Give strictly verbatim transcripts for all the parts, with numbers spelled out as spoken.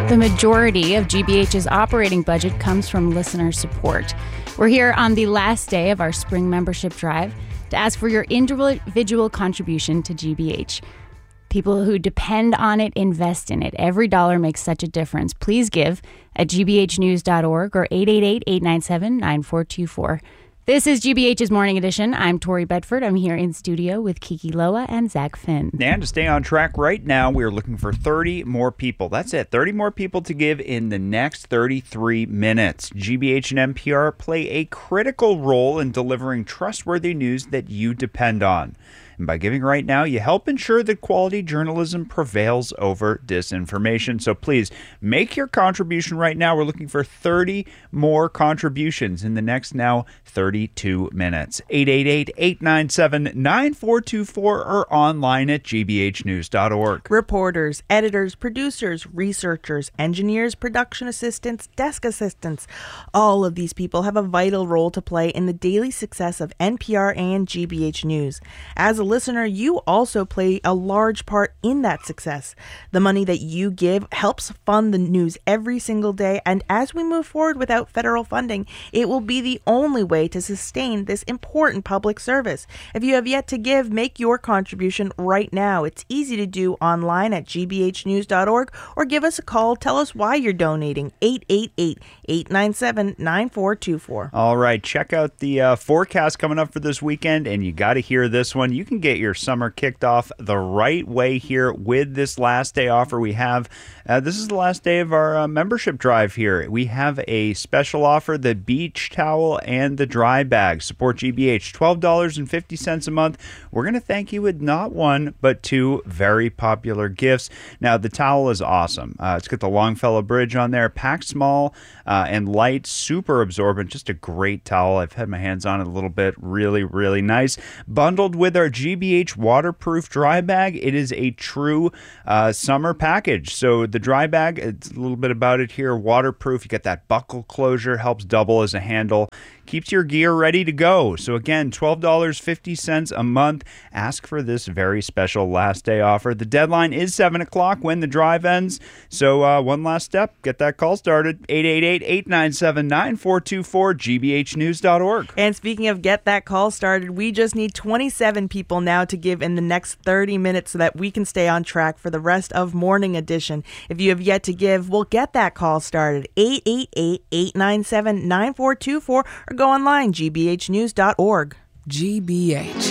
The majority of G B H's operating budget comes from listener support. We're here on the last day of our spring membership drive to ask for your individual contribution to G B H. People who depend on it invest in it. Every dollar makes such a difference. Please give at g b h news dot org or eight eight eight, eight nine seven, nine four two four. This is G B H's Morning Edition. I'm Tori Bedford. I'm here in studio with Kiki Loa and Zach Finn. And to stay on track right now, we are looking for thirty more people. That's it, thirty more people to give in the next thirty-three minutes. G B H and N P R play a critical role in delivering trustworthy news that you depend on. And by giving right now, you help ensure that quality journalism prevails over disinformation. So please make your contribution right now. We're looking for thirty more contributions in the next now thirty-two minutes. eight eight eight, eight nine seven, nine four two four or online at g b h news dot org. Reporters, editors, producers, researchers, engineers, production assistants, desk assistants. All of these people have a vital role to play in the daily success of N P R and G B H News. As a listener, you also play a large part in that success. The money that you give helps fund the news every single day, and as we move forward without federal funding, it will be the only way to sustain this important public service. If you have yet to give, make your contribution right now. It's easy to do online at g b h news dot org or give us a call. Tell us why you're donating. eight eight eight, eight nine seven, nine four two four. All right, check out the uh, forecast coming up for this weekend, and you got to hear this one. You can get your summer kicked off the right way here with this last day offer we have. Uh, this is the last day of our uh, membership drive here. We have a special offer, the beach towel and the dry bag. Support G B H, twelve dollars and fifty cents a month. We're going to thank you with not one, but two very popular gifts. Now, the towel is awesome. Uh, it's got the Longfellow Bridge on there, packed small uh, and light, super absorbent, just a great towel. I've had my hands on it a little bit. Really, really nice. Bundled with our G B H waterproof dry bag, it is a true uh, summer package. So the dry bag, it's a little bit about it here, waterproof. You get that buckle closure, helps double as a handle, keeps your gear ready to go. So again, twelve dollars and fifty cents a month. Ask for this very special last day offer. The deadline is seven o'clock when the drive ends. So uh, one last step, get that call started. eight eight eight, eight nine seven, nine four two four, g b h news dot org. And speaking of get that call started, we just need twenty-seven people now to give in the next thirty minutes so that we can stay on track for the rest of Morning Edition. If you have yet to give, we'll get that call started. eight eight eight, eight nine seven, nine four two four or go online, g b h news dot org. G B H.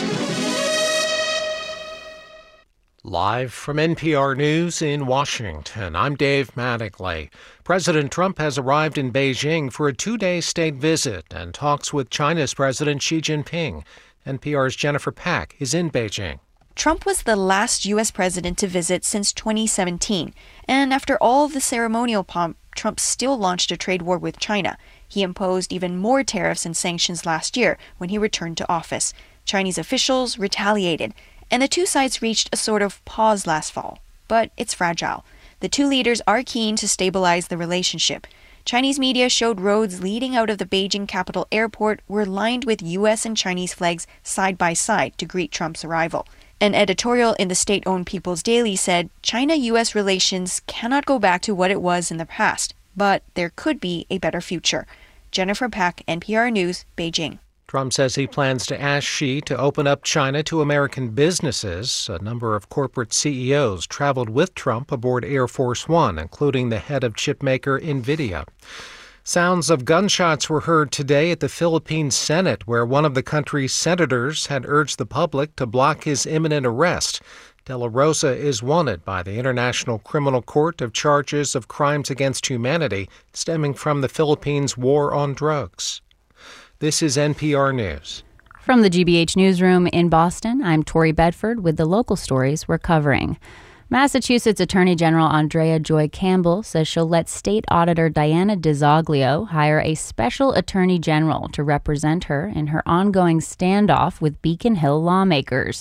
Live from N P R News in Washington, I'm Dave Mattingly. President Trump has arrived in Beijing for a two-day state visit and talks with China's President Xi Jinping. N P R's Jennifer Pack is in Beijing. Trump was the last U S president to visit since twenty seventeen, and after all of the ceremonial pomp, Trump still launched a trade war with China. He imposed even more tariffs and sanctions last year when he returned to office. Chinese officials retaliated, and the two sides reached a sort of pause last fall. But it's fragile. The two leaders are keen to stabilize the relationship. Chinese media showed roads leading out of the Beijing Capital Airport were lined with U S and Chinese flags side by side to greet Trump's arrival. An editorial in the state-owned People's Daily said China-U S relations cannot go back to what it was in the past, but there could be a better future. Jennifer Pack, N P R News, Beijing. Trump says he plans to ask Xi to open up China to American businesses. A number of corporate C E Os traveled with Trump aboard Air Force One, including the head of chipmaker NVIDIA. Sounds of gunshots were heard today at the Philippine Senate, where one of the country's senators had urged the public to block his imminent arrest. De La Rosa is wanted by the International Criminal Court of charges of crimes against humanity stemming from the Philippines' war on drugs. This is N P R News. From the G B H Newsroom in Boston, I'm Tori Bedford with the local stories we're covering. Massachusetts Attorney General Andrea Joy Campbell says she'll let State Auditor Diana DiZoglio hire a special attorney general to represent her in her ongoing standoff with Beacon Hill lawmakers.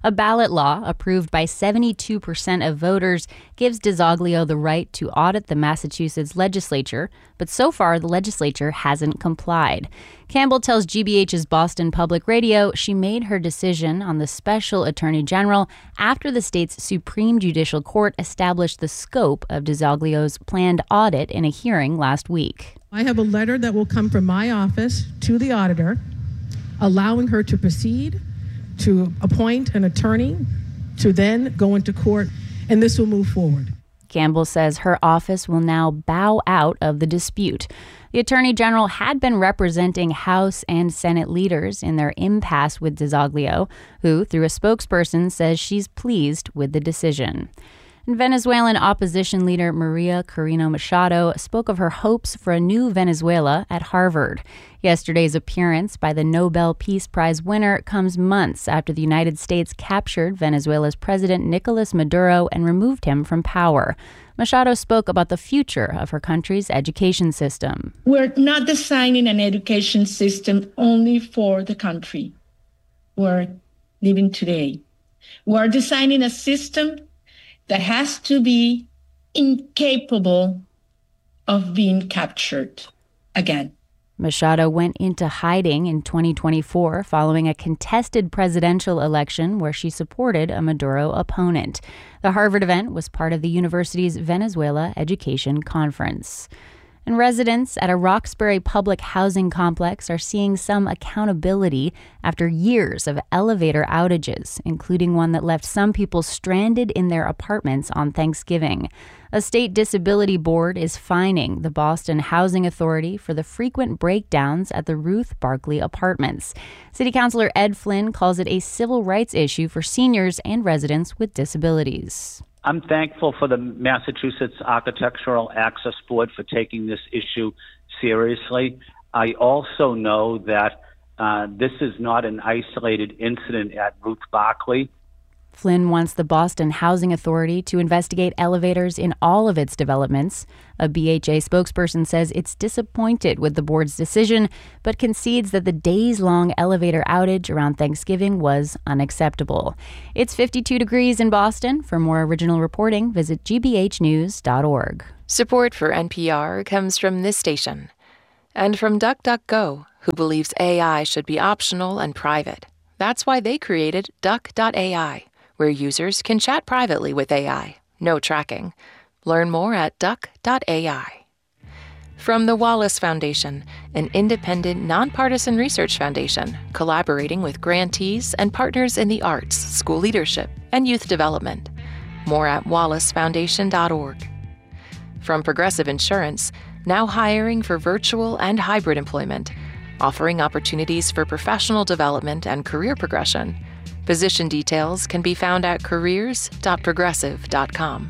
A ballot law approved by seventy-two percent of voters gives DiZoglio the right to audit the Massachusetts legislature, but so far the legislature hasn't complied. Campbell tells G B H's Boston Public Radio she made her decision on the special attorney general after the state's Supreme Judicial Court established the scope of DiZoglio's planned audit in a hearing last week. I have a letter that will come from my office to the auditor, allowing her to proceed, to appoint an attorney, to then go into court, and this will move forward. Campbell says her office will now bow out of the dispute. The Attorney General had been representing House and Senate leaders in their impasse with DiZoglio, who, through a spokesperson, says she's pleased with the decision. And Venezuelan opposition leader Maria Corina Machado spoke of her hopes for a new Venezuela at Harvard. Yesterday's appearance by the Nobel Peace Prize winner comes months after the United States captured Venezuela's President Nicolas Maduro and removed him from power. Machado spoke about the future of her country's education system. We're not designing an education system only for the country we're living today. We're designing a system that has to be incapable of being captured again. Machado went into hiding in twenty twenty-four following a contested presidential election where she supported a Maduro opponent. The Harvard event was part of the university's Venezuela Education Conference. And residents at a Roxbury public housing complex are seeing some accountability after years of elevator outages, including one that left some people stranded in their apartments on Thanksgiving. A state disability board is fining the Boston Housing Authority for the frequent breakdowns at the Ruth Barkley Apartments. City Councilor Ed Flynn calls it a civil rights issue for seniors and residents with disabilities. I'm thankful for the Massachusetts Architectural Access Board for taking this issue seriously. I also know that uh, this is not an isolated incident at Ruth Barkley. Flynn wants the Boston Housing Authority to investigate elevators in all of its developments. A B H A spokesperson says it's disappointed with the board's decision, but concedes that the days-long elevator outage around Thanksgiving was unacceptable. It's fifty-two degrees in Boston. For more original reporting, visit g b h news dot org. Support for N P R comes from this station and from DuckDuckGo, who believes A I should be optional and private. That's why they created duck dot a i, where users can chat privately with A I. No tracking. Learn more at duck dot a i. From the Wallace Foundation, an independent, nonpartisan research foundation collaborating with grantees and partners in the arts, school leadership, and youth development. More at wallace foundation dot org. From Progressive Insurance, now hiring for virtual and hybrid employment, offering opportunities for professional development and career progression. Position details can be found at careers dot progressive dot com.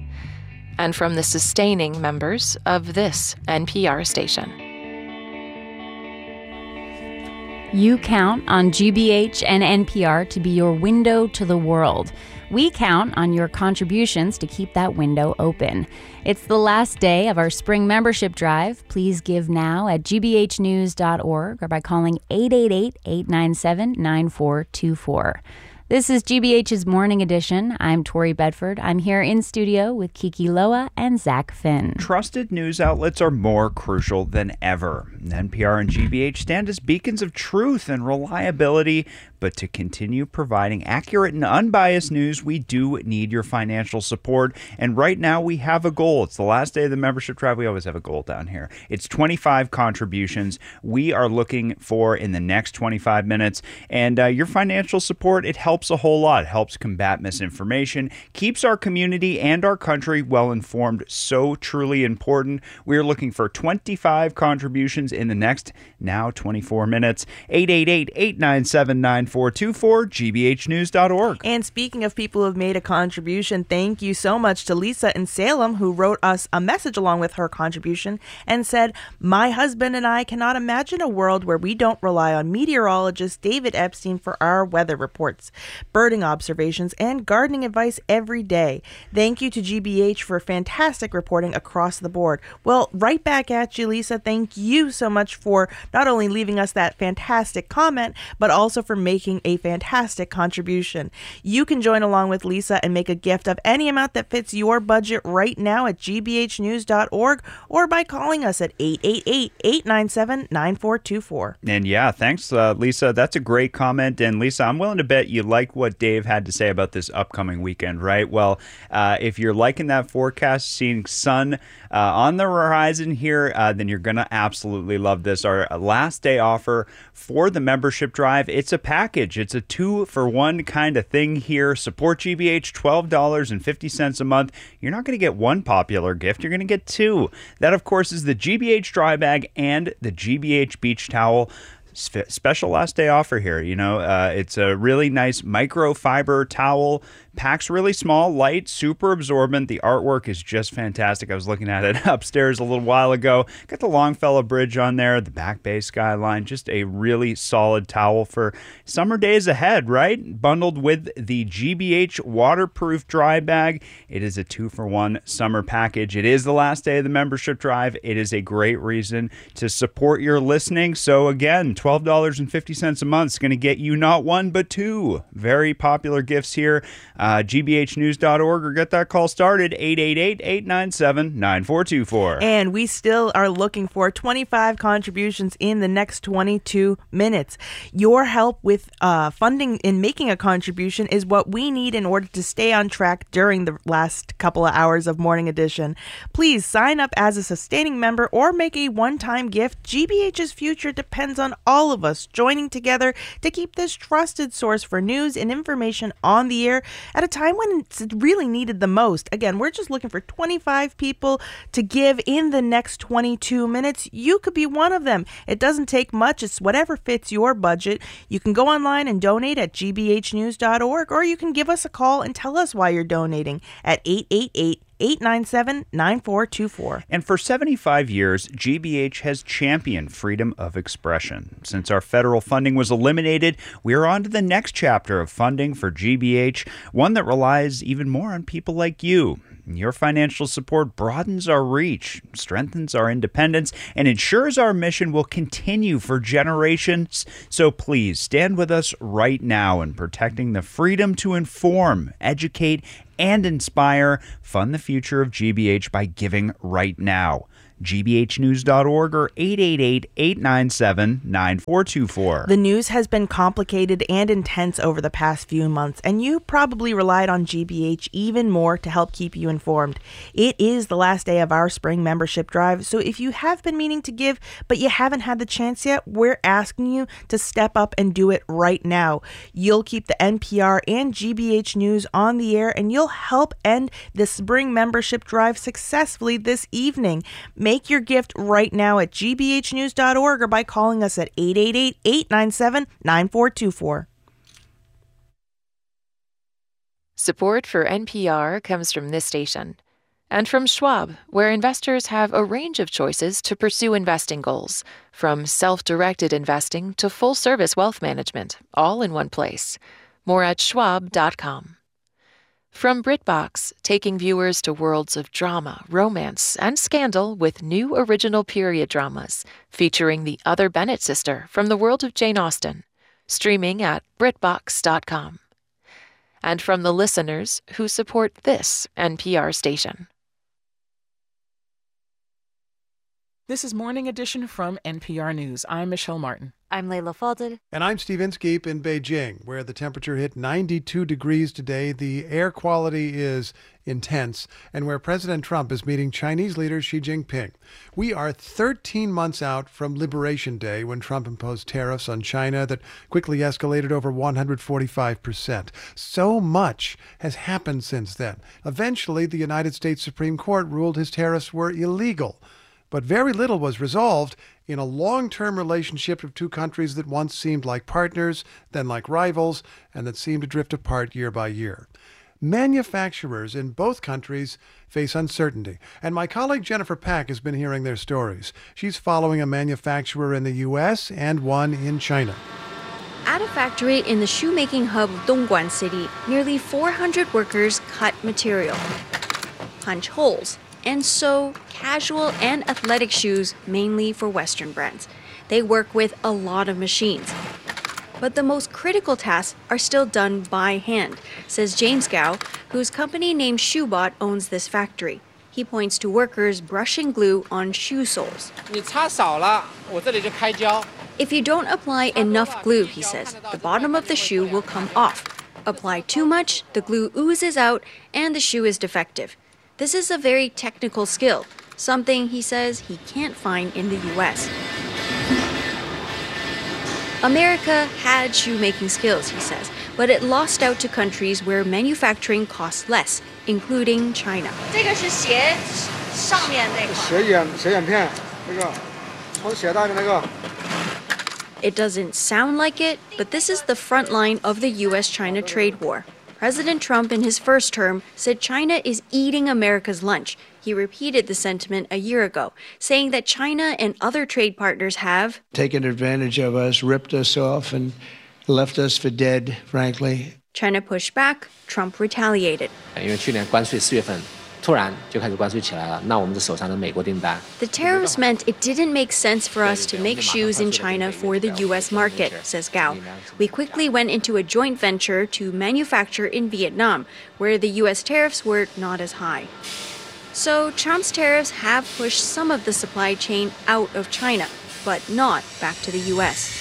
And from the sustaining members of this N P R station. You count on G B H and N P R to be your window to the world. We count on your contributions to keep that window open. It's the last day of our spring membership drive. Please give now at g b h news dot org or by calling eight eight eight, eight nine seven, nine four two four. This is G B H's Morning Edition. I'm Tori Bedford. I'm here in studio with Kiki Loa and Zach Finn. Trusted news outlets are more crucial than ever. N P R and G B H stand as beacons of truth and reliability, but to continue providing accurate and unbiased news, we do need your financial support. And right now we have a goal. It's the last day of the membership drive. We always have a goal down here. It's twenty-five contributions we are looking for in the next twenty-five minutes. And uh, your financial support, it helps a whole lot. It helps combat misinformation, keeps our community and our country well informed. So truly important. We are looking for twenty-five contributions in the next now twenty-four minutes. eight eight eight, eight nine seven, nine four two four, g b h news dot org. And speaking of people who have made a contribution, thank you so much to Lisa in Salem, who wrote us a message along with her contribution and said, "My husband and I cannot imagine a world where we don't rely on meteorologist David Epstein for our weather reports, birding observations, and gardening advice every day. Thank you to G B H for fantastic reporting across the board." Well, right back at you, Lisa. Thank you so much for not only leaving us that fantastic comment, but also for making making a fantastic contribution. You can join along with Lisa and make a gift of any amount that fits your budget right now at g b h news dot org or by calling us at eight eight eight, eight nine seven, nine four two four. And yeah, thanks, uh, Lisa. That's a great comment. And Lisa, I'm willing to bet you like what Dave had to say about this upcoming weekend, right? Well, uh, if you're liking that forecast, seeing sun uh, on the horizon here, uh, then you're going to absolutely love this. Our last day offer for the membership drive, it's a package. It's a two-for-one kind of thing here. Support G B H, twelve dollars and fifty cents a month. You're not going to get one popular gift. You're going to get two. That, of course, is the G B H dry bag and the G B H beach towel. Special last day offer here. You know, uh, it's a really nice microfiber towel. Packs really small, light, super absorbent. The artwork is just fantastic. I was looking at it upstairs a little while ago. Got the Longfellow Bridge on there, the Back Bay skyline. Just a really solid towel for summer days ahead, right? Bundled with the G B H waterproof dry bag. It is a two-for-one summer package. It is the last day of the membership drive. It is a great reason to support your listening. So again, twelve dollars and fifty cents a month is going to get you not one, but two very popular gifts here. Uh, G B H news dot org or get that call started, eight eight eight, eight nine seven, nine four two four. And we still are looking for twenty-five contributions in the next twenty-two minutes. Your help with uh, funding in making a contribution is what we need in order to stay on track during the last couple of hours of Morning Edition. Please sign up as a sustaining member or make a one-time gift. G B H's future depends on all of us joining together to keep this trusted source for news and information on the air at a time when it's really needed the most. Again, we're just looking for twenty-five people to give in the next twenty-two minutes. You could be one of them. It doesn't take much. It's whatever fits your budget. You can go online and donate at g b h news dot org, or you can give us a call and tell us why you're donating at eight eight eight, eight nine seven, nine four two four. And for seventy-five years, G B H has championed freedom of expression. Since our federal funding was eliminated, we are on to the next chapter of funding for G B H, one that relies even more on people like you. Your financial support broadens our reach, strengthens our independence, and ensures our mission will continue for generations. So please stand with us right now in protecting the freedom to inform, educate, and inspire. Fund the future of G B H by giving right now. g b h news dot org or eight eight eight, eight nine seven, nine four two four. The news has been complicated and intense over the past few months, and you probably relied on G B H even more to help keep you informed. It is the last day of our spring membership drive, so if you have been meaning to give but you haven't had the chance yet, we're asking you to step up and do it right now. You'll keep the N P R and G B H News on the air, and you'll help end the spring membership drive successfully this evening. Make your gift right now at g b h news dot org or by calling us at eight eight eight, eight nine seven, nine four two four. Support for N P R comes from this station and from Schwab, where investors have a range of choices to pursue investing goals, from self-directed investing to full-service wealth management, all in one place. More at schwab dot com. From BritBox, taking viewers to worlds of drama, romance, and scandal with new original period dramas featuring the other Bennett sister from the world of Jane Austen, streaming at brit box dot com. And from the listeners who support this N P R station. This is Morning Edition from N P R News. I'm Michelle Martin. I'm Leila Fadel. And I'm Steve Inskeep in Beijing, where the temperature hit ninety-two degrees today. The air quality is intense, and where President Trump is meeting Chinese leader Xi Jinping. We are thirteen months out from Liberation Day, when Trump imposed tariffs on China that quickly escalated over one hundred forty-five percent. So much has happened since then. Eventually, the United States Supreme Court ruled his tariffs were illegal. But very little was resolved in a long-term relationship of two countries that once seemed like partners, then like rivals, and that seemed to drift apart year by year. Manufacturers in both countries face uncertainty, and my colleague Jennifer Pack has been hearing their stories. She's following a manufacturer in the U S and one in China. At a factory in the shoemaking hub of Dongguan City, nearly four hundred workers cut material, punch holes, and sew casual and athletic shoes, mainly for Western brands. They work with a lot of machines. But the most critical critical tasks are still done by hand, says James Gao, whose company named Shoebot owns this factory. He points to workers brushing glue on shoe soles. If you don't apply enough glue, he says, the bottom of the shoe will come off. Apply too much, the glue oozes out, and the shoe is defective. This is a very technical skill, something he says he can't find in the U S. America had shoemaking skills, he says, but it lost out to countries where manufacturing costs less, including China. It doesn't sound like it, but this is the front line of the U S China trade war. President Trump, in his first term, said China is eating America's lunch. He repeated the sentiment a year ago, saying that China and other trade partners have taken advantage of us, ripped us off, and left us for dead, frankly. China pushed back, Trump retaliated. The tariffs meant it didn't make sense for us to make shoes in China for the U S market, says Gao. We quickly went into a joint venture to manufacture in Vietnam, where the U S tariffs were not as high. So Trump's tariffs have pushed some of the supply chain out of China, but not back to the U S.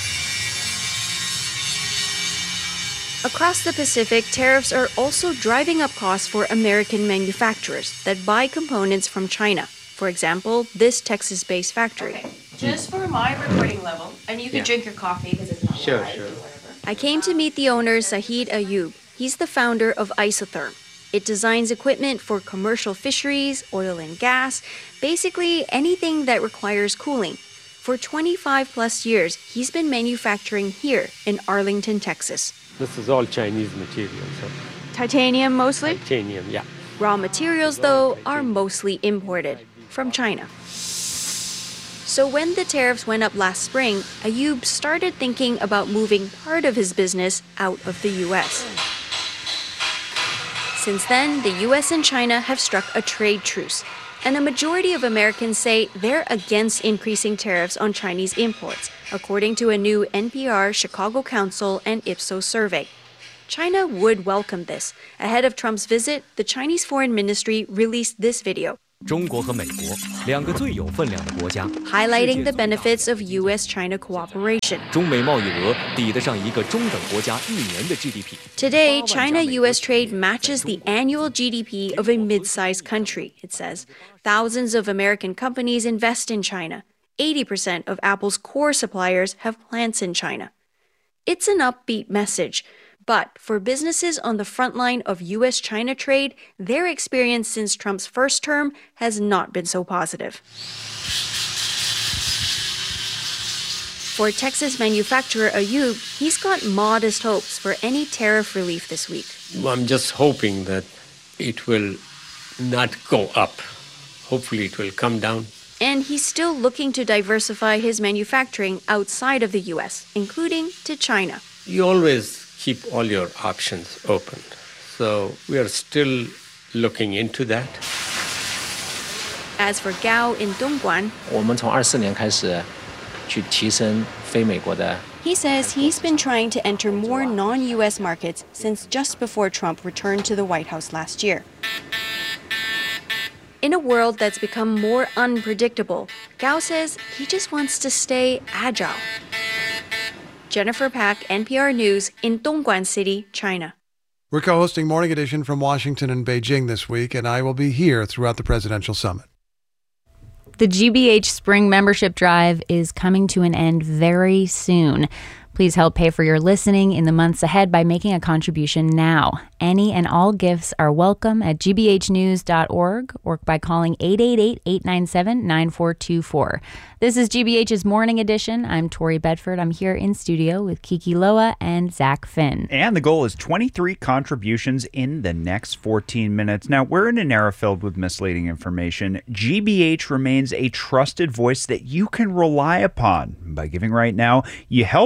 Across the Pacific, tariffs are also driving up costs for American manufacturers that buy components from China. For example, this Texas-based factory. Okay. Just for my recording level, and you can yeah. drink your coffee because it's not sure, live sure. I came to meet the owner, Sahid Ayub. He's the founder of Isotherm. It designs equipment for commercial fisheries, oil and gas, basically anything that requires cooling. For twenty-five plus years, he's been manufacturing here in Arlington, Texas. This is all Chinese material. So. Titanium mostly? Titanium, yeah. Raw materials, though, are mostly imported from China. So when the tariffs went up last spring, Ayub started thinking about moving part of his business out of the U S. Since then, the U S and China have struck a trade truce, and a majority of Americans say they're against increasing tariffs on Chinese imports, according to a new N P R, Chicago Council, and Ipsos survey. China would welcome this. Ahead of Trump's visit, the Chinese Foreign Ministry released this video, highlighting the benefits of U S China cooperation. Today, China-U S trade matches the annual G D P of a mid-sized country, it says. Thousands of American companies invest in China. eighty percent of Apple's core suppliers have plants in China. It's an upbeat message. But for businesses on the front line of U S China trade, their experience since Trump's first term has not been so positive. For Texas manufacturer Ayub, he's got modest hopes for any tariff relief this week. I'm just hoping that it will not go up. Hopefully it will come down. And he's still looking to diversify his manufacturing outside of the U S, including to China. You always keep all your options open. So we are still looking into that. As for Gao in Dongguan, he says he's been trying to enter more non-U S markets since just before Trump returned to the White House last year. In a world that's become more unpredictable, Gao says he just wants to stay agile. Jennifer Pack, N P R News, in Dongguan City, China. We're co-hosting Morning Edition from Washington and Beijing this week, and I will be here throughout the presidential summit. The G B H Spring Membership Drive is coming to an end very soon. Please help pay for your listening in the months ahead by making a contribution now. Any and all gifts are welcome at g b h news dot org or by calling eight eight eight, eight nine seven, nine four two four. This is G B H's Morning Edition. I'm Tori Bedford. I'm here in studio with Kiki Loa and Zach Finn. And the goal is twenty-three contributions in the next fourteen minutes. Now, we're in an era filled with misleading information. G B H remains a trusted voice that you can rely upon. By giving right now, you help G B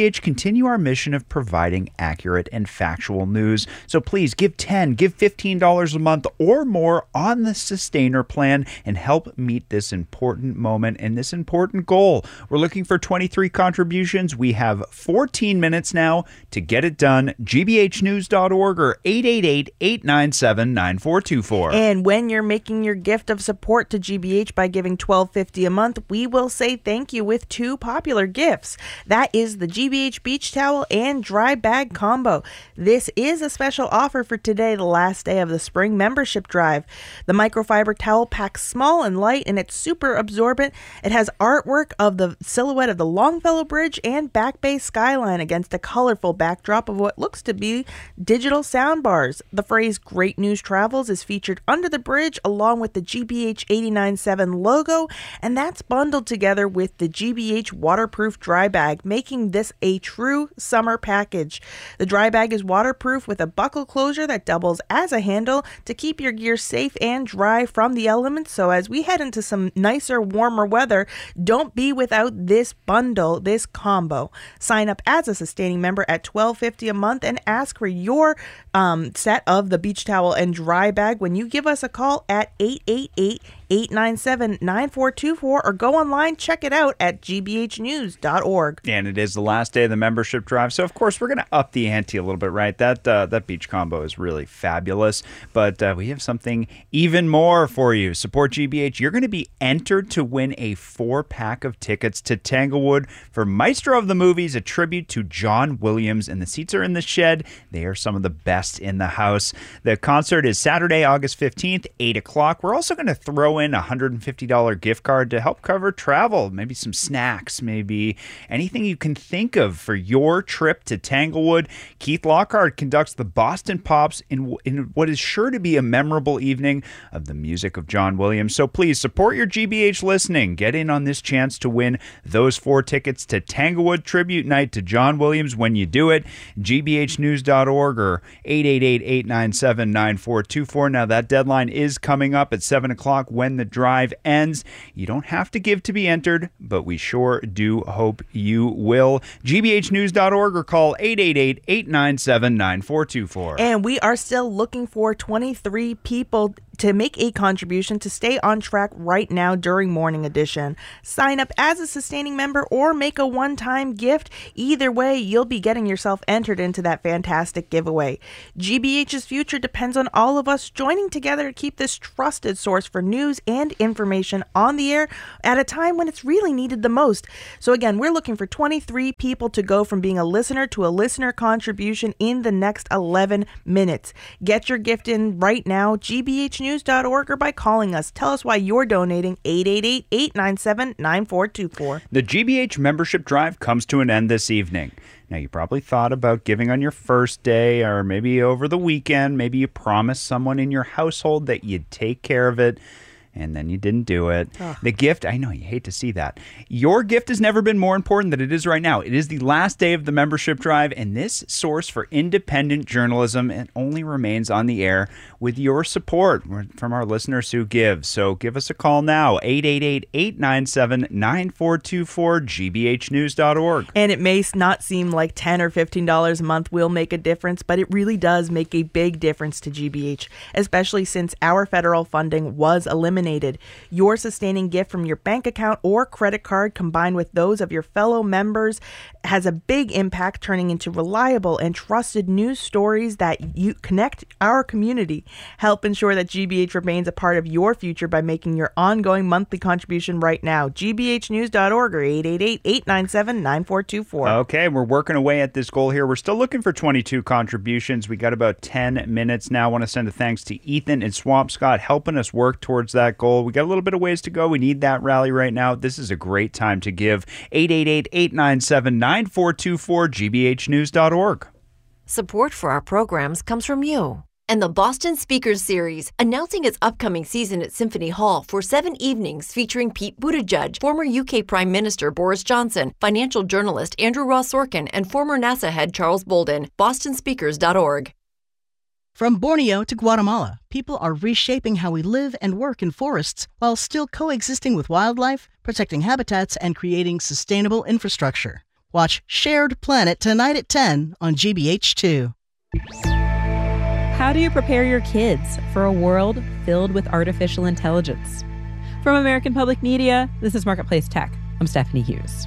H continue our mission of providing accurate and factual news. So please give ten dollars, give fifteen dollars a month or more on the Sustainer plan and help meet this important moment and this important goal. We're looking for twenty-three contributions. We have fourteen minutes now to get it done. G B H news dot org or eight eight eight, eight nine seven, nine four two four. And when you're making your gift of support to G B H by giving twelve fifty a month, we will say thank you with two popular gifts. That is the G B H beach towel and dry bag combo. This is a special offer for today, the last day of the spring membership drive. The microfiber towel packs small and light, and it's super absorbent. It has artwork of the silhouette of the Longfellow Bridge and Back Bay skyline against a colorful backdrop of what looks to be digital soundbars. The phrase "Great News Travels" is featured under the bridge along with the G B H eighty-nine point seven logo, and that's bundled together with the G B H waterproof dry bag, making this a true summer package. The dry bag is waterproof with a buckle closure that doubles as a handle to keep your gear safe and dry from the elements. So as we head into some nicer, warmer weather, don't be without this bundle, this combo. Sign up as a sustaining member at twelve fifty a month and ask for your um, set of the beach towel and dry bag when you give us a call at eight eight eight, eight nine seven, nine four two four or go online, check it out at G B H news dot org. And it is the last day of the membership drive, so of course we're going to up the ante a little bit, right? That uh, that beach combo is really fabulous, but uh, we have something even more for you. Support G B H. You're going to be entered to win a four-pack of tickets to Tanglewood for Maestro of the Movies, a tribute to John Williams, and the seats are in the shed. They are some of the best in the house. The concert is Saturday, August fifteenth, eight o'clock. We're also going to throw in a one hundred fifty dollars gift card to help cover travel, maybe some snacks, maybe anything you can think of for your trip to Tanglewood. Keith Lockhart conducts the Boston Pops in, in what is sure to be a memorable evening of the music of John Williams. So please support your G B H listening. Get in on this chance to win those four tickets to Tanglewood Tribute Night to John Williams when you do it. G B H news dot org or eight eight eight, eight nine seven, nine four two four. Now that deadline is coming up at seven o'clock when the drive ends. You don't have to give to be entered, but we sure do hope you will. G B H news dot org or call eight eight eight, eight nine seven, nine four two four. And we are still looking for twenty-three people to make a contribution to stay on track right now during Morning Edition. Sign up as a sustaining member or make a one-time gift. Either way, you'll be getting yourself entered into that fantastic giveaway. G B H's future depends on all of us joining together to keep this trusted source for news and information on the air at a time when it's really needed the most. So again, we're looking for twenty-three people to go from being a listener to a listener contribution in the next eleven minutes. Get your gift in right now, G B H news dot org, or by calling us. Tell us why you're donating, eight eight eight, eight nine seven, nine four two four. The G B H membership drive comes to an end this evening. Now, you probably thought about giving on your first day or maybe over the weekend. Maybe you promised someone in your household that you'd take care of it, and then you didn't do it. Ugh. The gift, I know you hate to see that. Your gift has never been more important than it is right now. It is the last day of the membership drive, and this source for independent journalism, it only remains on the air with your support from our listeners who give. So give us a call now, eight eight eight, eight nine seven, nine four two four, G B H news dot org. And it may not seem like ten dollars or fifteen dollars a month will make a difference, but it really does make a big difference to G B H, especially since our federal funding was eliminated. Your sustaining gift from your bank account or credit card combined with those of your fellow members has a big impact, turning into reliable and trusted news stories that you connect our community. Help ensure that G B H remains a part of your future by making your ongoing monthly contribution right now. G B H news dot org or eight eight eight, eight nine seven, nine four two four. Okay, we're working away at this goal here. We're still looking for twenty-two contributions. We got about ten minutes now. I want to send a thanks to Ethan and Swampscott helping us work towards that goal. We got a little bit of ways to go. We need that rally right now. This is a great time to give. eight eight eight, eight nine seven, nine four two four, G B H news dot org. Support for our programs comes from you and the Boston Speakers Series, announcing its upcoming season at Symphony Hall for seven evenings featuring Pete Buttigieg, former U K Prime Minister Boris Johnson, financial journalist Andrew Ross Sorkin, and former NASA head Charles Bolden. boston speakers dot org. From Borneo to Guatemala, people are reshaping how we live and work in forests while still coexisting with wildlife, protecting habitats, and creating sustainable infrastructure. Watch Shared Planet tonight at ten on G B H two. How do you prepare your kids for a world filled with artificial intelligence? From American Public Media, this is Marketplace Tech. I'm Stephanie Hughes.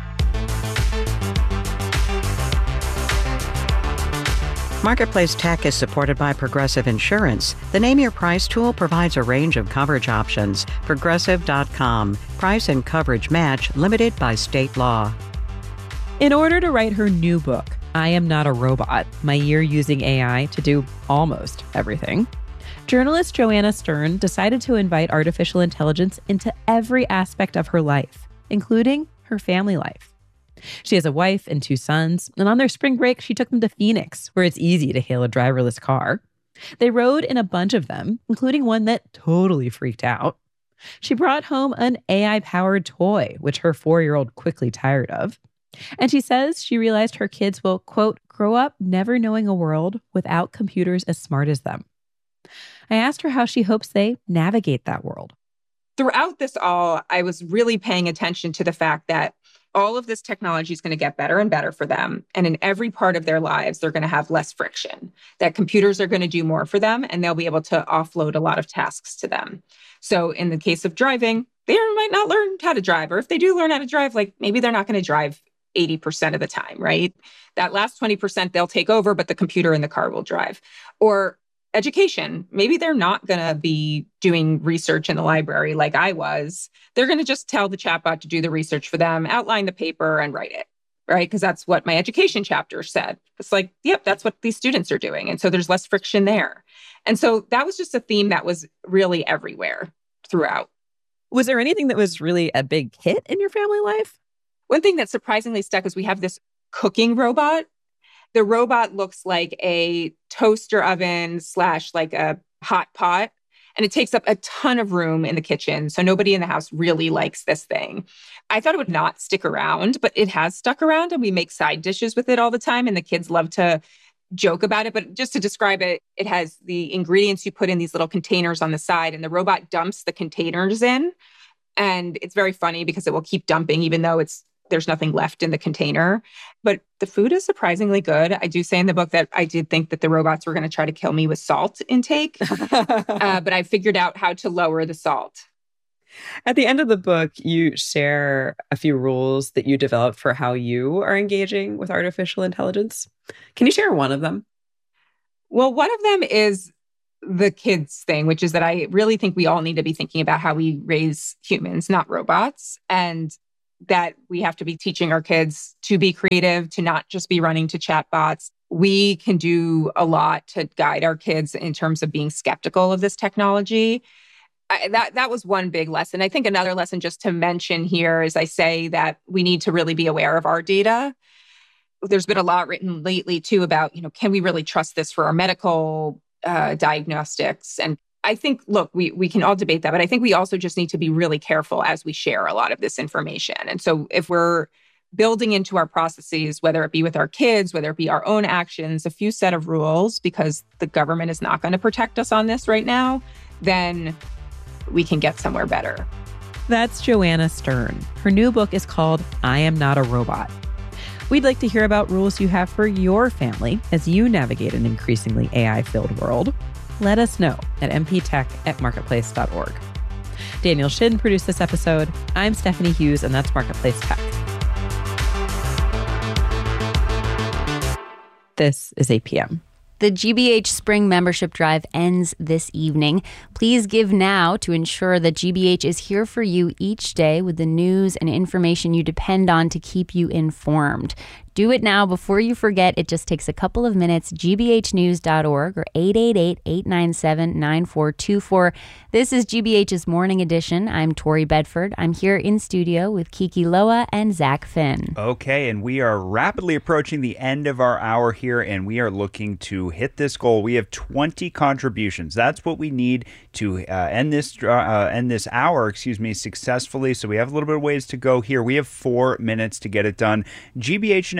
Marketplace Tech is supported by Progressive Insurance. The Name Your Price tool provides a range of coverage options. Progressive dot com. Price and coverage match limited by state law. In order to write her new book, I Am Not a Robot, My Year Using A I to Do Almost Everything, journalist Joanna Stern decided to invite artificial intelligence into every aspect of her life, including her family life. She has a wife and two sons, and on their spring break, she took them to Phoenix, where it's easy to hail a driverless car. They rode in a bunch of them, including one that totally freaked out. She brought home an A I-powered toy, which her four-year-old quickly tired of. And she says she realized her kids will, quote, grow up never knowing a world without computers as smart as them. I asked her how she hopes they navigate that world. Throughout this all, I was really paying attention to the fact that all of this technology is going to get better and better for them. And in every part of their lives, they're going to have less friction, that computers are going to do more for them, and they'll be able to offload a lot of tasks to them. So in the case of driving, they might not learn how to drive, or if they do learn how to drive, like maybe they're not going to drive eighty percent of the time, right? That last twenty percent they'll take over, but the computer in the car will drive. Or education, maybe they're not going to be doing research in the library like I was. They're going to just tell the chatbot to do the research for them, outline the paper, and write it, right? Because that's what my education chapter said. It's like, yep, that's what these students are doing. And so there's less friction there. And so that was just a theme that was really everywhere throughout. Was there anything that was really a big hit in your family life? One thing that surprisingly stuck is we have this cooking robot. The robot looks like a toaster oven slash like a hot pot, and it takes up a ton of room in the kitchen. So nobody in the house really likes this thing. I thought it would not stick around, but it has stuck around, and we make side dishes with it all the time. And the kids love to joke about it. But just to describe it, it has the ingredients you put in these little containers on the side, and the robot dumps the containers in. And it's very funny because it will keep dumping, even though it's there's nothing left in the container. But the food is surprisingly good. I do say in the book that I did think that the robots were going to try to kill me with salt intake, uh, but I figured out how to lower the salt. At the end of the book, you share a few rules that you developed for how you are engaging with artificial intelligence. Can you share one of them? Well, one of them is the kids thing, which is that I really think we all need to be thinking about how we raise humans, not robots. And that we have to be teaching our kids to be creative, to not just be running to chatbots. We can do a lot to guide our kids in terms of being skeptical of this technology. I, that that was one big lesson. I think another lesson just to mention here is I say that we need to really be aware of our data. There's been a lot written lately too about, you know, can we really trust this for our medical uh, diagnostics? And I think, look, we we can all debate that, but I think we also just need to be really careful as we share a lot of this information. And so if we're building into our processes, whether it be with our kids, whether it be our own actions, a few set of rules, because the government is not going to protect us on this right now, then we can get somewhere better. That's Joanna Stern. Her new book is called I Am Not a Robot. We'd like to hear about rules you have for your family as you navigate an increasingly A I-filled world. Let us know at m p tech at marketplace dot org. Daniel Shin produced this episode. I'm Stephanie Hughes, and that's Marketplace Tech. This is eight p.m. The G B H Spring Membership Drive ends this evening. Please give now to ensure that G B H is here for you each day with the news and information you depend on to keep you informed. Do it now before you forget. It just takes a couple of minutes. G B H news dot org or eight eight eight, eight nine seven, nine four two four. This is G B H's Morning Edition. I'm Tori Bedford. I'm here in studio with Kiki Loa and Zach Finn. Okay, and we are rapidly approaching the end of our hour here, and we are looking to hit this goal. We have twenty contributions. That's what we need to uh, end this uh, end this hour, excuse me, successfully. So we have a little bit of ways to go here. We have four minutes to get it done. G B H N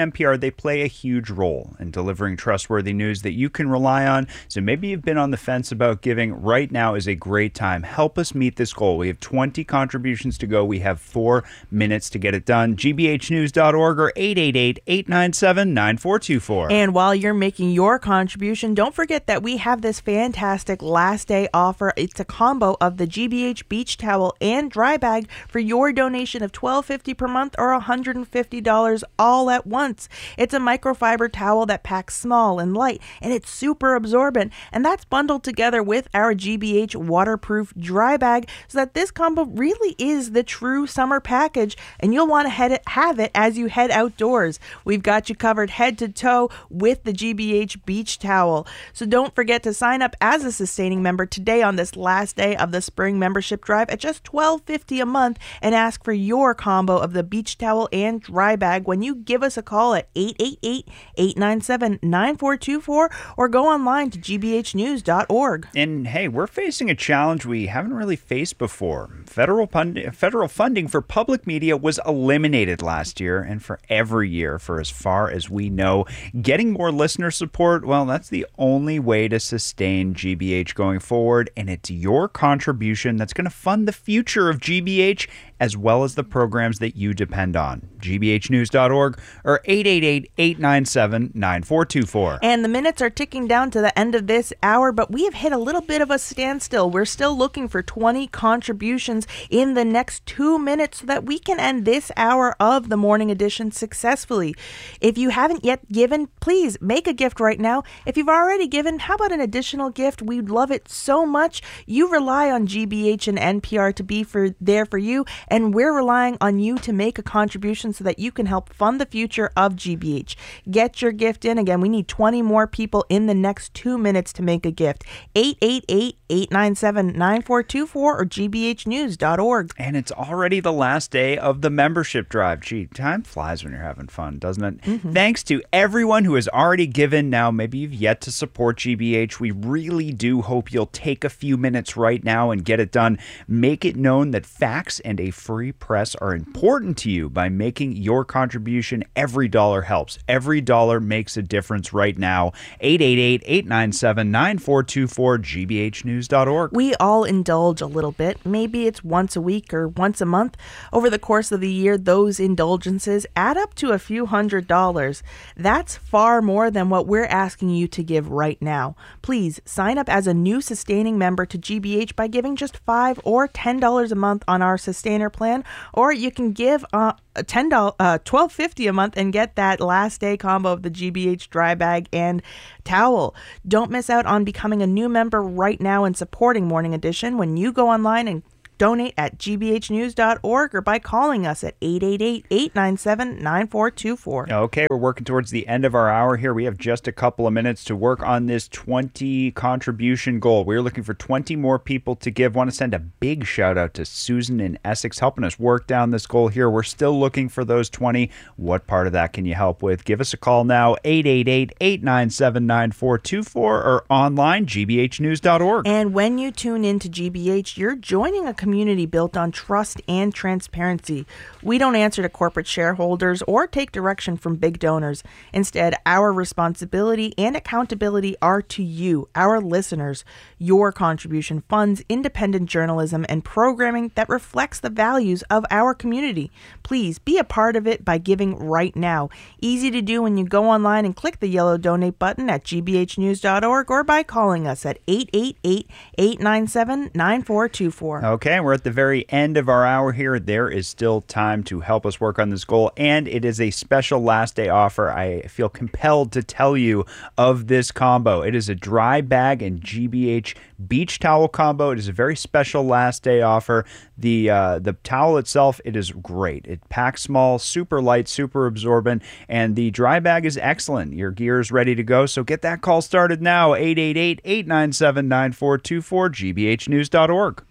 N P R, they play a huge role in delivering trustworthy news that you can rely on. So maybe you've been on the fence about giving. Right now is a great time. Help us meet this goal. We have twenty contributions to go. We have four minutes to get it done. G B H news dot org or eight eight eight, eight nine seven, nine four two four. And while you're making your contribution, don't forget that we have this fantastic last day offer. It's a combo of the G B H beach towel and dry bag for your donation of twelve fifty per month or one hundred fifty dollars all at once. It's a microfiber towel that packs small and light, and it's super absorbent. And that's bundled together with our G B H waterproof dry bag so that this combo really is the true summer package, and you'll want to head it, have it as you head outdoors. We've got you covered head to toe with the G B H beach towel. So don't forget to sign up as a sustaining member today on this last day of the spring membership drive at just twelve fifty a month, and ask for your combo of the beach towel and dry bag when you give us a call at eight eight eight, eight nine seven, nine four two four or go online to G B H news dot org. And hey, we're facing a challenge we haven't really faced before. Federal pund- federal funding for public media was eliminated last year, and for every year for as far as we know. Getting more listener support, well, that's the only way to sustain G B H going forward, and it's your contribution that's going to fund the future of G B H as well as the programs that you depend on. G B H news dot org or eight eight eight, eight nine seven, nine four two four. And the minutes are ticking down to the end of this hour, but we have hit a little bit of a standstill. We're still looking for twenty contributions in the next two minutes so that we can end this hour of the morning edition successfully. If you haven't yet given, please make a gift right now. If you've already given, how about an additional gift? We'd love it so much. You rely on G B H and N P R to be for there for you, and we're relying on you to make a contribution so that you can help fund the future of G B H. Get your gift in. Again, we need twenty more people in the next two minutes to make a gift. eight eight eight, eight nine seven, nine four two four or G B H news dot org. And it's already the last day of the membership drive. Gee, time flies when you're having fun, doesn't it? Mm-hmm. Thanks to everyone who has already given. Now, maybe you've yet to support G B H. We really do hope you'll take a few minutes right now and get it done. Make it known that facts and a free press are important to you by making your contribution. Every dollar helps. Every dollar makes a difference right now. eight eight eight, eight nine seven, nine four two four, G B H news dot org. We all indulge a little bit. Maybe it's once a week or once a month. Over the course of the year, those indulgences add up to a few hundred dollars. That's far more than what we're asking you to give right now. Please sign up as a new sustaining member to G B H by giving just five dollars or ten dollars a month on our sustainer plan, or you can give uh, ten dollars, uh, twelve fifty a month and get that last day combo of the G B H dry bag and towel. Don't miss out on becoming a new member right now and supporting Morning Edition when you go online and donate at G B H news dot org or by calling us at eight eight eight, eight nine seven, nine four two four. Okay, we're working towards the end of our hour here. We have just a couple of minutes to work on this twenty contribution goal. We're looking for twenty more people to give. Want to send a big shout out to Susan in Essex helping us work down this goal here. We're still looking for those twenty. What part of that can you help with? Give us a call now, eight eight eight, eight nine seven, nine four two four or online, G B H news dot org. And when you tune into G B H, you're joining a community built on trust and transparency. We don't answer to corporate shareholders or take direction from big donors. Instead, our responsibility and accountability are to you, our listeners. Your contribution funds independent journalism and programming that reflects the values of our community. Please be a part of it by giving right now. Easy to do when you go online and click the yellow donate button at G B H news dot org or by calling us at eight eight eight, eight nine seven, nine four two four. Okay, we're at the very end of our hour here. There is still time to help us work on this goal, and it is a special last day offer. I feel compelled to tell you of this combo. It is a dry bag and G B H beach towel combo. It is a very special last day offer. The uh, the towel itself, it is great. It packs small, super light, super absorbent, and the dry bag is excellent. Your gear is ready to go, so get that call started now. eight eight eight, eight nine seven, nine four two four, G B H news dot org.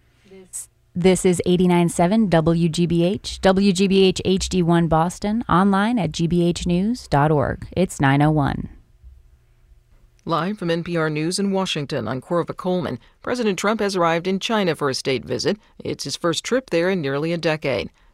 This is eighty-nine point seven W G B H, W G B H H D one Boston, online at G B H news dot org. It's nine oh one. Live from N P R News in Washington, I'm Corva Coleman. President Trump has arrived in China for a state visit. It's his first trip there in nearly a decade.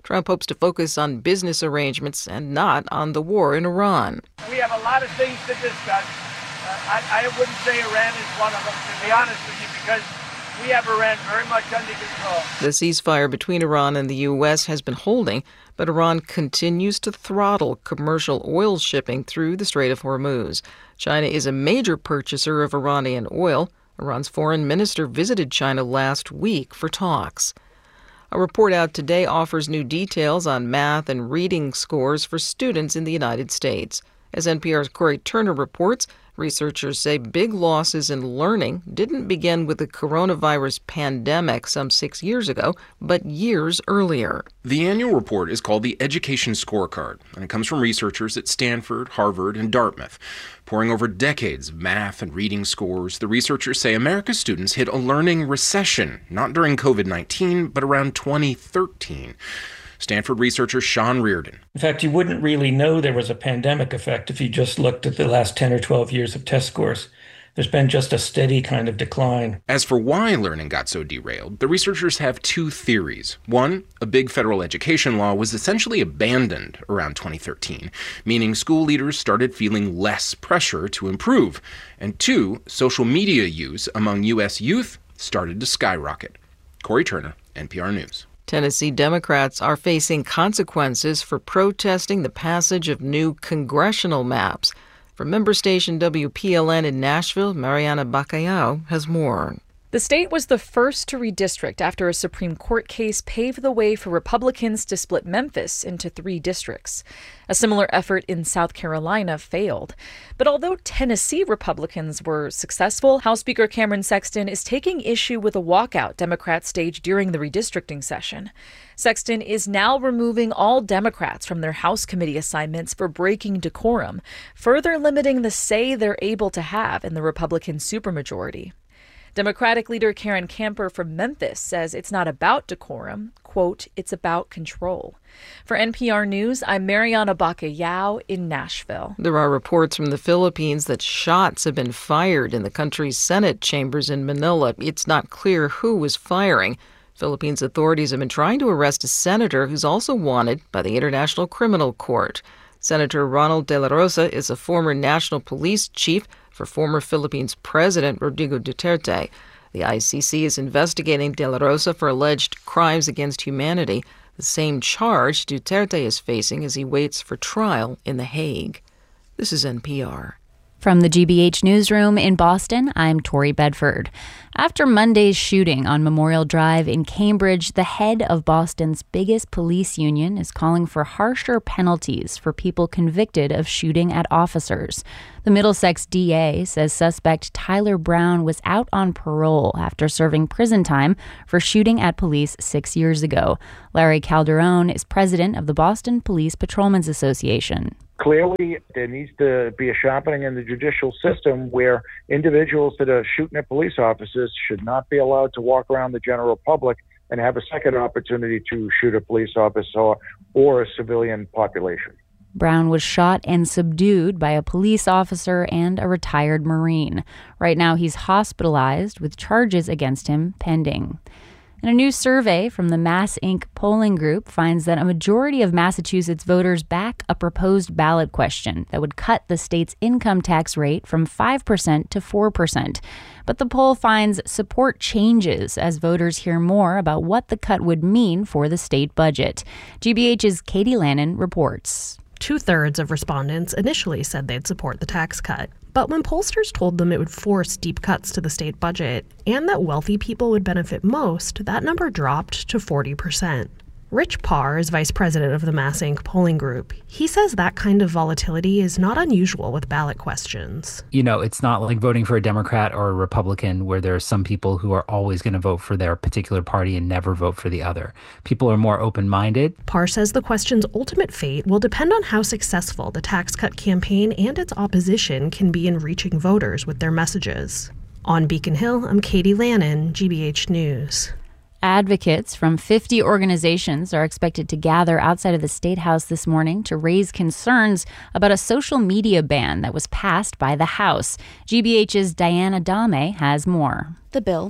Trump hopes to focus on business arrangements and not on the war in Iran. We have a lot of things to discuss. Uh, I, I wouldn't say Iran is one of them, to be honest with you, because we have Iran very much under control. The ceasefire between Iran and the U S has been holding, but Iran continues to throttle commercial oil shipping through the Strait of Hormuz. China is a major purchaser of Iranian oil. Iran's foreign minister visited China last week for talks. A report out today offers new details on math and reading scores for students in the United States. As N P R's Corey Turner reports, researchers say big losses in learning didn't begin with the coronavirus pandemic some six years ago, but years earlier. The annual report is called the Education Scorecard, and it comes from researchers at Stanford, Harvard, and Dartmouth. Poring over decades of math and reading scores, the researchers say America's students hit a learning recession, not during covid nineteen, but around twenty thirteen. Stanford researcher Sean Reardon. In fact, you wouldn't really know there was a pandemic effect if you just looked at the last ten or twelve years of test scores. There's been just a steady kind of decline. As for why learning got so derailed, the researchers have two theories. One, a big federal education law was essentially abandoned around twenty thirteen, meaning school leaders started feeling less pressure to improve. And two, social media use among U S youth started to skyrocket. Corey Turner, N P R News. Tennessee Democrats are facing consequences for protesting the passage of new congressional maps. From member station W P L N in Nashville, Mariana Bacallao has more. The state was the first to redistrict after a Supreme Court case paved the way for Republicans to split Memphis into three districts. A similar effort in South Carolina failed. But although Tennessee Republicans were successful, House Speaker Cameron Sexton is taking issue with a walkout Democrats staged during the redistricting session. Sexton is now removing all Democrats from their House committee assignments for breaking decorum, further limiting the say they're able to have in the Republican supermajority. Democratic leader Karen Camper from Memphis says it's not about decorum. Quote, it's about control. For N P R News, I'm Mariana Bacallao in Nashville. There are reports from the Philippines that shots have been fired in the country's Senate chambers in Manila. It's not clear who was firing. Philippines authorities have been trying to arrest a senator who's also wanted by the International Criminal Court. Senator Ronald De La Rosa is a former national police chief for former Philippines President Rodrigo Duterte. The I C C is investigating De La Rosa for alleged crimes against humanity, the same charge Duterte is facing as he waits for trial in The Hague. This is N P R. From the G B H Newsroom in Boston, I'm Tori Bedford. After Monday's shooting on Memorial Drive in Cambridge, the head of Boston's biggest police union is calling for harsher penalties for people convicted of shooting at officers. The Middlesex D A says suspect Tyler Brown was out on parole after serving prison time for shooting at police six years ago. Larry Calderon is president of the Boston Police Patrolmen's Association. Clearly, there needs to be a sharpening in the judicial system where individuals that are shooting at police officers should not be allowed to walk around the general public and have a second opportunity to shoot a police officer or a civilian population. Brown was shot and subdued by a police officer and a retired Marine. Right now, he's hospitalized with charges against him pending. And a new survey from the Mass Incorporated polling group finds that a majority of Massachusetts voters back a proposed ballot question that would cut the state's income tax rate from five percent to four percent. But the poll finds support changes as voters hear more about what the cut would mean for the state budget. G B H's Katie Lannon reports. Two-thirds of respondents initially said they'd support the tax cut. But when pollsters told them it would force deep cuts to the state budget and that wealthy people would benefit most, that number dropped to forty percent. Rich Parr is vice president of the Mass Incorporated polling group. He says that kind of volatility is not unusual with ballot questions. You know, it's not like voting for a Democrat or a Republican where there are some people who are always going to vote for their particular party and never vote for the other. People are more open-minded. Parr says the question's ultimate fate will depend on how successful the tax cut campaign and its opposition can be in reaching voters with their messages. On Beacon Hill, I'm Katie Lannon, G B H News. Advocates from fifty organizations are expected to gather outside of the State House this morning to raise concerns about a social media ban that was passed by the House. G B H's Diana Dame has more. The bill,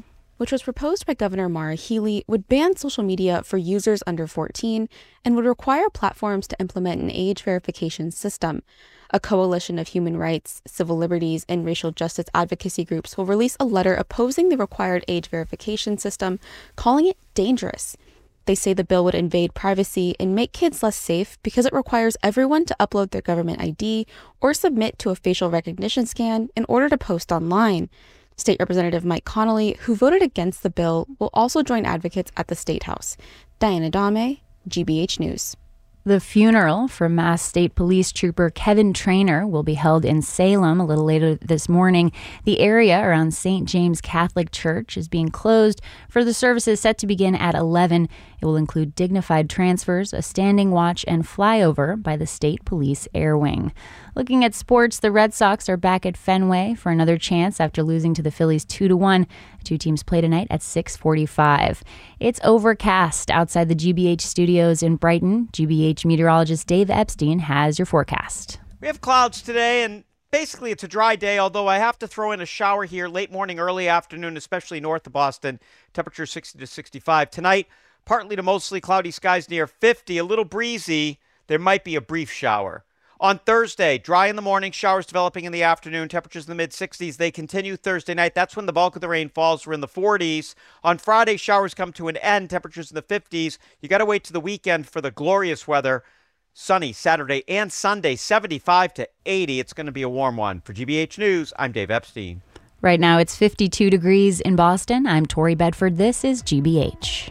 which was proposed by Governor Maura Healey, would ban social media for users under fourteen and would require platforms to implement an age verification system. A coalition of human rights, civil liberties, and racial justice advocacy groups will release a letter opposing the required age verification system, calling it dangerous. They say the bill would invade privacy and make kids less safe because it requires everyone to upload their government I D or submit to a facial recognition scan in order to post online. State Representative Mike Connolly, who voted against the bill, will also join advocates at the State House. Diana Dame, G B H News. The funeral for Mass State Police Trooper Kevin Trainor will be held in Salem a little later this morning. The area around Saint James Catholic Church is being closed for the services set to begin at eleven. It will include dignified transfers, a standing watch, and flyover by the State Police Air Wing. Looking at sports, the Red Sox are back at Fenway for another chance after losing to the Phillies two to one. The two teams play tonight at six forty-five. It's overcast outside the G B H studios in Brighton. G B H meteorologist Dave Epstein has your forecast. We have clouds today, and basically it's a dry day, although I have to throw in a shower here late morning, early afternoon, especially north of Boston. Temperature sixty to sixty-five. Tonight, partly to mostly cloudy skies near fifty, a little breezy. There might be a brief shower. On Thursday, dry in the morning, showers developing in the afternoon, temperatures in the mid-sixties. They continue Thursday night. That's when the bulk of the rain falls. We're in the forties. On Friday, showers come to an end, temperatures in the fifties. You got to wait to the weekend for the glorious weather. Sunny Saturday and Sunday, seventy-five to eighty. It's going to be a warm one. For G B H News, I'm Dave Epstein. Right now, it's fifty-two degrees in Boston. I'm Tori Bedford. This is G B H.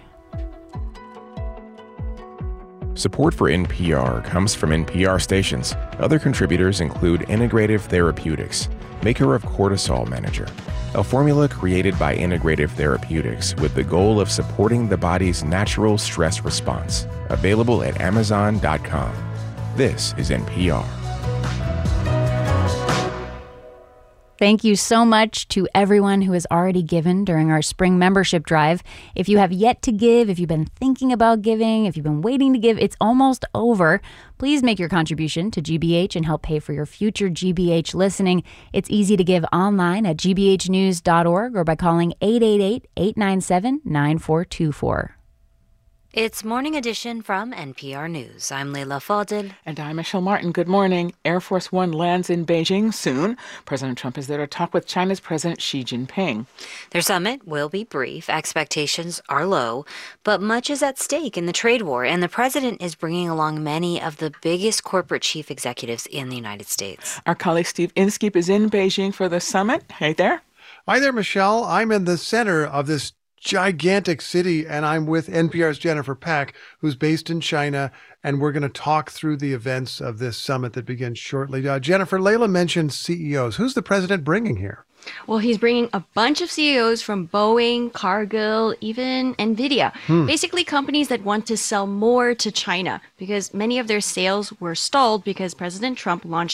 Support for N P R comes from N P R stations. Other contributors include Integrative Therapeutics, maker of Cortisol Manager, a formula created by Integrative Therapeutics with the goal of supporting the body's natural stress response. Available at amazon dot com. This is N P R. Thank you so much to everyone who has already given during our spring membership drive. If you have yet to give, if you've been thinking about giving, if you've been waiting to give, it's almost over. Please make your contribution to G B H and help pay for your future G B H listening. It's easy to give online at g b h news dot org or by calling eight eight eight, eight nine seven, nine four two four. It's Morning Edition from N P R News. I'm Leila Fadel. And I'm Michelle Martin. Good morning. Air Force One lands in Beijing soon. President Trump is there to talk with China's President Xi Jinping. Their summit will be brief. Expectations are low, but much is at stake in the trade war, and the president is bringing along many of the biggest corporate chief executives in the United States. Our colleague Steve Inskeep is in Beijing for the summit. Hey there. Hi there, Michelle. I'm in the center of this gigantic city, and I'm with N P R's Jennifer Pack, who's based in China, and we're going to talk through the events of this summit that begins shortly. Uh, Jennifer, Leila mentioned C E Os. Who's the president bringing here? Well, he's bringing a bunch of C E Os from Boeing, Cargill, even NVIDIA. Hmm. Basically, companies that want to sell more to China because many of their sales were stalled because President Trump launched